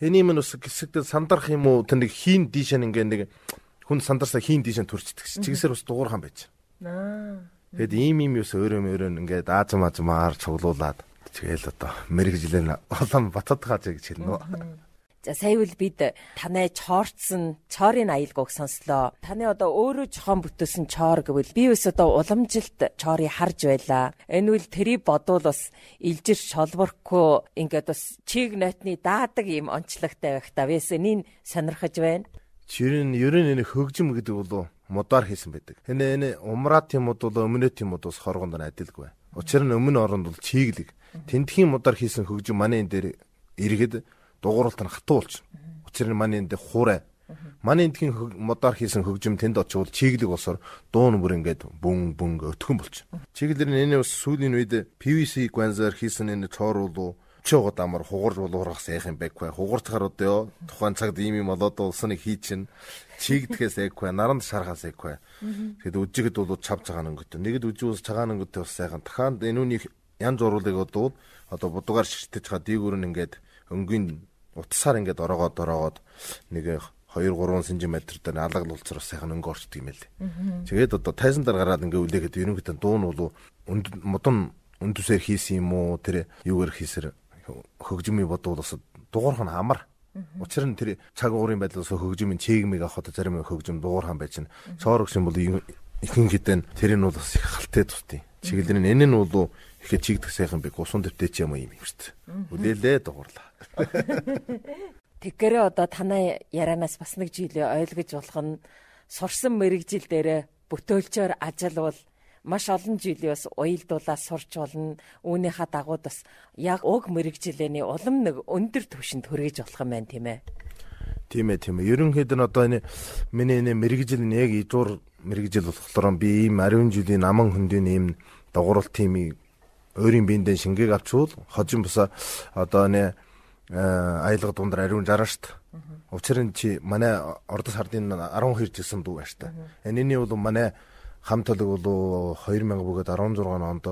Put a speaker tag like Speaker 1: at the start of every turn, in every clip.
Speaker 1: Хэний минь ус хэсэгдээ сандарах юм уу? Тэр нэг хийн дийш ингээ нэг хүн сандарсаа хийн дийш төрчдөг. Чигсэр бас дуурхан байж. Тэгэд ийм юус өөрөө ингээд аазам аар цуглуулад тэгэл одоо мэрэгжилэн олон батад хааж гэж хэлнэ.
Speaker 2: За сая үл бид танай чоорцсон чорын аялгыг сонслоо. Таны одоо өөрөө жохон бүтээсэн чоор гэвэл би бас одоо уламжилт чорыг харж байлаа. Энэ үл тэрийг бодвол бас илжир шолборхгүй ингээд бас чиг нойтны даадаг юм онцлогтой байх та. Вэсэнийн сонирхож байна.
Speaker 1: Чирэн ерөн энэ хөгжим гэдэг бол мудаар хийсэн байдаг. Энэ умрат юмуд бол өмнөд юмуд бас хоргонд адилгүй. Учир нь өмнө оронд бол чиглэг. Тентхийн мудаар хийсэн хөгжим манай энэ дээр иргэд дугуйлт нь хатуулж. Учир нь манай энэ хураа. Манай эндхийн модаар хийсэн хөгжим тэнд очивол чиглэг босоор дуун бүр ингээд бүн өтгөн болчих. Чиглэлэр нь энэ бас сүүлийн үед PVC гванзаар хийсэн энэ цоор бол чөөгд амар хугарж болоорох сайх юм байхгүй. Хугарцахаар одоо тухайн цагт ийм юм болоод улсны хий чинь чигдэхээс айхгүй, наранд шархаас айхгүй. Тэгэд үжигд бол чавж байгаа нэнгөт. Нэгд үжигс цагаан нэнгөттэй бас сайхан. Дахиад энэ үнийг янз уруулыг одоо будуугаар ширтэж байгаа дээгүүр нь ингээд өнгийн утсаар ингээд ороогоод нэг 2-3 см дээр алгалуулцаар сайхан өнгө орчдөг юм л. Тэгээд одоо тайзан дээр гараад ингээд үлээхэд ерөнхийдөө дуун бол модон өндүсээр хийсэн юм уу тэр юугаар хийсэр хөгжмийн бодвол бас дугуурх нь амар. Учир нь тэр цаг уурын байдлаас хөгжмийн чигмиг авахд зарим хөгжим дугуурхан байж чинь. Цоор гүшин бол ихэнх хэдэн тэр нь бол бас их халттай тусдیں۔ Чиглэл нь энэ нь бол их чигдэх сайхан бик усан дэвтэй ч юм уу юм шүү дээ. Үлээлээ дугуурлаа.
Speaker 2: Тэгэхээр одоо танай ярианаас бас нэг жилээ ойлгож болох нь сурсан мэрэгжил дээр бүтөөлчөөр ажиллавал маш олон жилийн бас уялдуулаад сурч болно. Үүнийхээ дагуу бас яг уг мэрэгжилээний улам нэг өндөр түвшинд хүргэж болох юм байна тийм ээ.
Speaker 1: Тийм ээ. Ерөнхийдөө нь одоо энэ миний энэ мэрэгжил нь яг ижуур мэрэгжил болохоор би ийм 10 жилийн наман хөндийн ийм дагуурлт тимийг өөрийн биендээ шингээг авчвал хожим бусаа одоо нэ аялга дундар ариун жараа штт. Учир нь чи манай ордос хардын 12 жилсэн дүү байж та. Энэний бол манай хамтлаг бол 2000 бүгэд 16 онд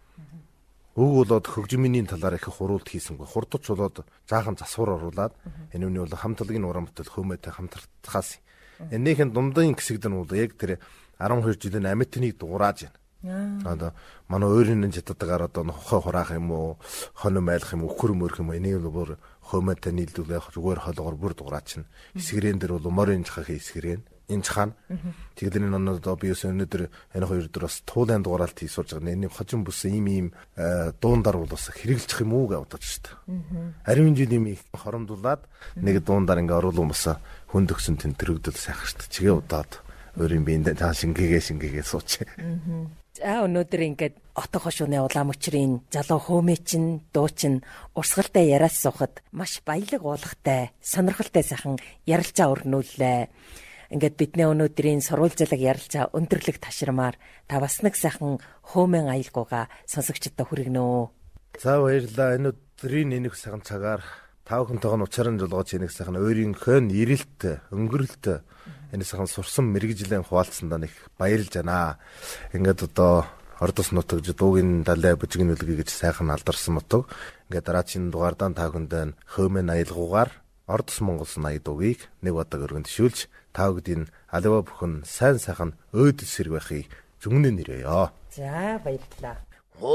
Speaker 1: өг болоод хөгжмийн талаар их хуруулт хийсэнгүй. Хурдч болоод жаахан засвар оруулаад энэ үний бол хамтлагийн урамтал хөөмөтэй хамтартахаас. Энийхэн дундын хэсэгд нь бол яг тэр 12 жилийн амитныг дугурааж байна. Одоо манай өөрийн чаддагаар одоо нохой хураах юм уу, хонь майлах юм уу, өхөр мөрөх юм уу энийг бол хөөмөтэй нийлүүлэх зүгээр холгоор бүр дугураач нь. Эсгэрэн дээр бол морин чахах эсгэрэн. Энэ чахан. Тэгэлэр энэ одоо би өнөөдөр энэ хоёр өдөр бас туулайн дугараалт хийсурж байгаа. Энэ хожим бүс ийм дуундар бол бас хэрэгжилчих юм уу гэж бодож шүү дээ. Ариун жил юм хоромдуулаад нэг дуундар ингээ оруулуумсаа хөндөгсөн тэнтрэгдэл сайхан шүү дээ. Чигээ удаад өөрийн биендээ цаа шингээгээ сууч.
Speaker 2: За өнөөдөр ингээд отго хошууны улаан мөчрийн залуу хөөмөчин дуучин урсгалтай яриас суухад маш баялаг уулгатай сонирхолтой сайхан ярилцаа өрнүүллээ. Ингээд бидний өнөөдрийн сурвалжлаг ярилцаа өндөрлөг ташрамаар та бас нэг сайхан хөөмөн аялгууга сонсогчдод хүргэнэ.
Speaker 1: За баярлалаа. Энэ өдрийн нэг сайхан цагаар та бүхэнтэйгээ уцааран жолгож нэг сайхан өөрийнхөө ирэлт өнгөрөлт энэ сайхан сурсан мэрэгжлийн хуваалцсандаа нэг баярлж байна. Ингээд одоо ордос нутаг дуугийн далай бүжгийн үлгий гэж сайхан алдарсан нутаг. Ингээд дараагийн дугаардаа та бүхэнд хөөмөн аялгуугаар ордос монголсын ая дуугийг нэг бодог өргөнд шүүлж та бүдийн аливаа бүхэн сайн сайхан өөд эсрэг байхыг зүгнэн нэрээё.
Speaker 2: За баярлалаа.